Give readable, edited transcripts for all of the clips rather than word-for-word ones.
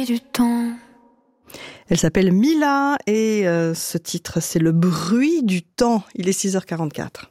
bruit du temps. Elle s'appelle Mila et ce titre, c'est Le bruit du temps. Il est 6h44.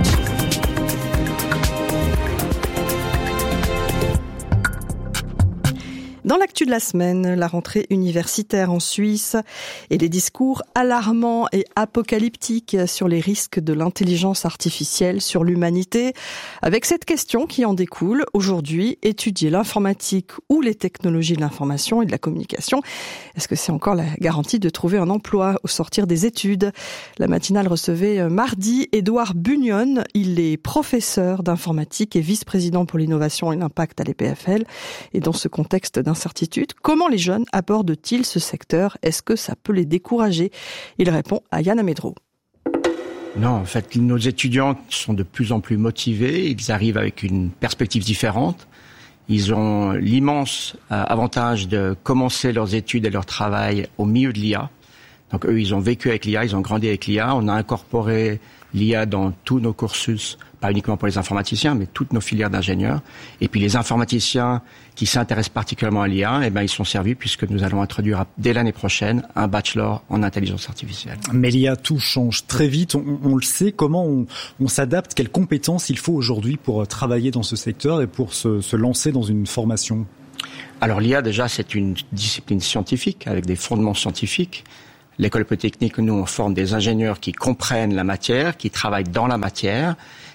Dans l'actu de la semaine, la rentrée universitaire en Suisse et les discours alarmants et apocalyptiques sur les risques de l'intelligence artificielle sur l'humanité. Avec cette question qui en découle, aujourd'hui, étudier l'informatique ou les technologies de l'information et de la communication, est-ce que c'est encore la garantie de trouver un emploi au sortir des études ? La matinale recevait mardi Édouard Bugnon. Il est professeur d'informatique et vice-président pour l'innovation et l'impact à l'EPFL. Et dans ce contexte d'incertitude, comment les jeunes abordent-ils ce secteur ? Est-ce que ça peut les décourager ? Il répond à Yann Amedro. Non, en fait, nos étudiants sont de plus en plus motivés. Ils arrivent avec une perspective différente. Ils ont l'immense avantage de commencer leurs études et leur travail au milieu de l'IA. Donc eux, ils ont vécu avec l'IA, ils ont grandi avec l'IA. On a incorporé l'IA dans tous nos cursus, pas uniquement pour les informaticiens, mais toutes nos filières d'ingénieurs. Et puis les informaticiens qui s'intéressent particulièrement à l'IA, ils sont servis puisque nous allons introduire dès l'année prochaine un bachelor en intelligence artificielle. Mais l'IA, tout change très vite, on le sait. Comment on s'adapte ? Quelles compétences il faut aujourd'hui pour travailler dans ce secteur et pour se lancer dans une formation ? Alors l'IA, déjà, c'est une discipline scientifique avec des fondements scientifiques. L'école polytechnique, nous, on forme des ingénieurs qui comprennent la matière, qui travaillent dans la matière.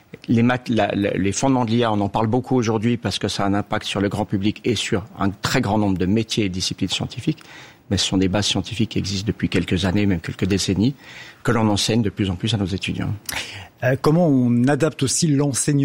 Les fondements de l'IA, on en parle beaucoup aujourd'hui parce que ça a un impact sur le grand public et sur un très grand nombre de métiers et disciplines scientifiques. Mais ce sont des bases scientifiques qui existent depuis quelques années, même quelques décennies, que l'on enseigne de plus en plus à nos étudiants. Comment on adapte aussi l'enseignement ?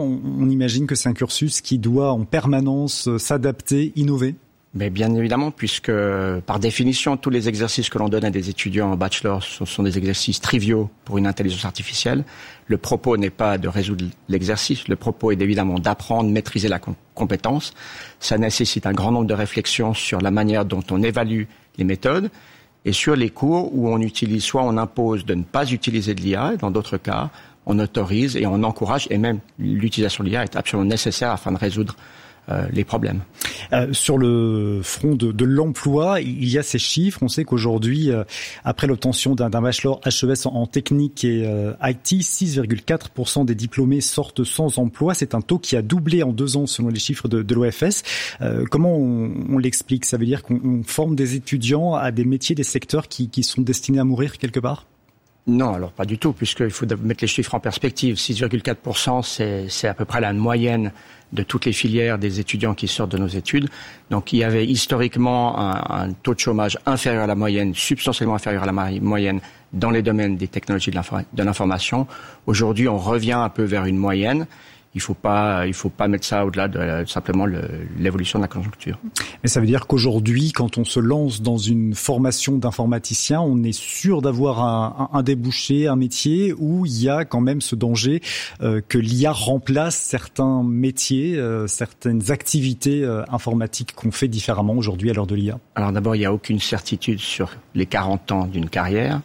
On imagine que c'est un cursus qui doit en permanence s'adapter, innover ? Mais bien évidemment, puisque par définition, tous les exercices que l'on donne à des étudiants en bachelor sont des exercices triviaux pour une intelligence artificielle. Le propos n'est pas de résoudre l'exercice, le propos est évidemment d'apprendre, maîtriser la compétence. Ça nécessite un grand nombre de réflexions sur la manière dont on évalue les méthodes et sur les cours où on utilise, soit on impose de ne pas utiliser de l'IA, et dans d'autres cas, on autorise et on encourage, et même l'utilisation de l'IA est absolument nécessaire afin de résoudre les problèmes. Sur le front de l'emploi, il y a ces chiffres. On sait qu'aujourd'hui, après l'obtention d'un bachelor HES en technique et IT, 6,4% des diplômés sortent sans emploi. C'est un taux qui a doublé en 2 ans selon les chiffres de l'OFS. Comment on l'explique ? Ça veut dire qu'on forme des étudiants à des métiers, des secteurs qui sont destinés à mourir quelque part ? Non, alors pas du tout, puisqu'il faut mettre les chiffres en perspective. 6,4%, c'est à peu près la moyenne de toutes les filières des étudiants qui sortent de nos études. Donc il y avait historiquement un taux de chômage inférieur à la moyenne, substantiellement inférieur à la moyenne dans les domaines des technologies de l'information. Aujourd'hui, on revient un peu vers une moyenne. Il faut pas mettre ça au-delà de simplement l'évolution de la conjoncture. Mais ça veut dire qu'aujourd'hui, quand on se lance dans une formation d'informaticien, on est sûr d'avoir un débouché, un métier où il y a quand même ce danger que l'IA remplace certains métiers, certaines activités informatiques qu'on fait différemment aujourd'hui à l'heure de l'IA. Alors d'abord, il n'y a aucune certitude sur les 40 ans d'une carrière.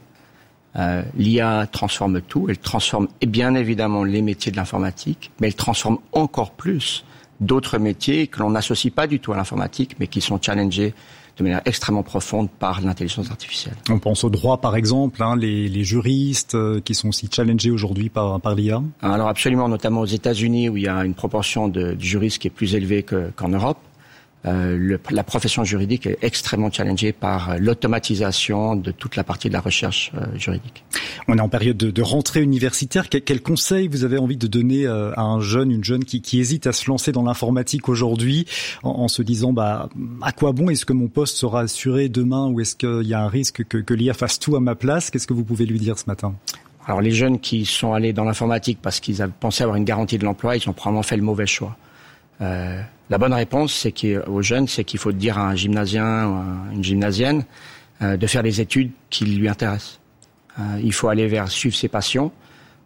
L'IA transforme tout, elle transforme bien évidemment les métiers de l'informatique, mais elle transforme encore plus d'autres métiers que l'on n'associe pas du tout à l'informatique, mais qui sont challengés de manière extrêmement profonde par l'intelligence artificielle. On pense au droit par exemple, les juristes qui sont aussi challengés aujourd'hui par l'IA. Alors absolument, notamment aux États-Unis où il y a une proportion de juristes qui est plus élevée qu'en Europe. La profession juridique est extrêmement challengée par l'automatisation de toute la partie de la recherche juridique. On est en période de rentrée universitaire. Quel conseil vous avez envie de donner à un jeune, une jeune qui hésite à se lancer dans l'informatique aujourd'hui en se disant à quoi bon, est-ce que mon poste sera assuré demain ou est-ce qu'il y a un risque que l'IA fasse tout à ma place ? Qu'est-ce que vous pouvez lui dire ce matin ? Alors les jeunes qui sont allés dans l'informatique parce qu'ils avaient pensé avoir une garantie de l'emploi, ils ont probablement fait le mauvais choix. La bonne réponse aux jeunes, c'est qu'il faut dire à un gymnasien ou à une gymnasienne de faire les études qui lui intéressent. Il faut aller suivre ses passions.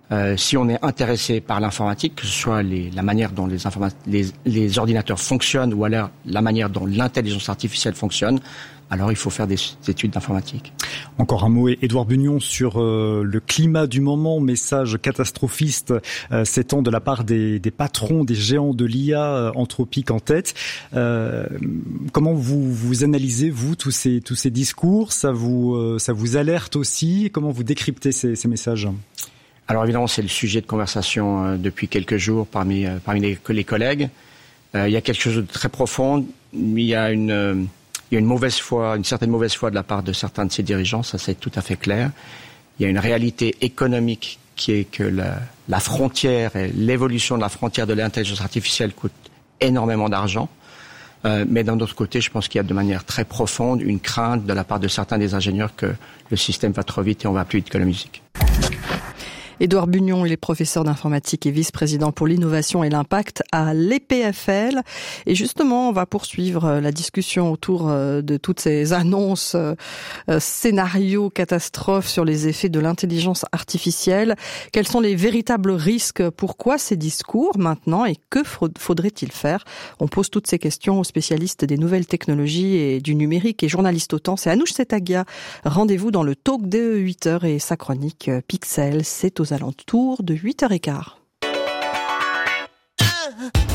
Si on est intéressé par l'informatique, que ce soit la manière dont les ordinateurs fonctionnent ou alors la manière dont l'intelligence artificielle fonctionne, alors il faut faire des études d'informatique. Encore un mot, Édouard Bugnon, sur le climat du moment, message catastrophiste s'étend de la part des patrons, des géants de l'IA, Anthropic en tête. Comment vous analysez, vous, tous ces discours? Ça vous alerte aussi? Comment vous décryptez ces messages? Alors évidemment, c'est le sujet de conversation depuis quelques jours parmi les collègues. Il y a quelque chose de très profond. Il y a une mauvaise foi, une certaine mauvaise foi de la part de certains de ces dirigeants, ça c'est tout à fait clair. Il y a une réalité économique qui est que la frontière et l'évolution de la frontière de l'intelligence artificielle coûte énormément d'argent. Mais d'un autre côté, je pense qu'il y a de manière très profonde une crainte de la part de certains des ingénieurs que le système va trop vite et on va plus vite que la musique. Édouard Bugnon, il est professeur d'informatique et vice-président pour l'innovation et l'impact à l'EPFL. Et justement, on va poursuivre la discussion autour de toutes ces annonces, scénarios, catastrophes sur les effets de l'intelligence artificielle. Quels sont les véritables risques? Pourquoi ces discours maintenant? Et que faudrait-il faire? On pose toutes ces questions aux spécialistes des nouvelles technologies et du numérique et journalistes autant. C'est Anouche Setagia. Rendez-vous dans le talk de 8h et sa chronique Pixel. C'est aux alentours de 8h15.